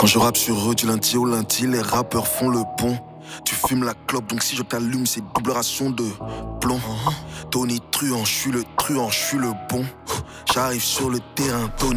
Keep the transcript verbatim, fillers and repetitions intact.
Quand je rappe sur eux du lundi au lundi, les rappeurs font le pont. Tu fumes la clope, donc si je t'allume, c'est double ration de plomb. Tony Truant, je suis le truand, je suis le bon. J'arrive sur le terrain, Tony.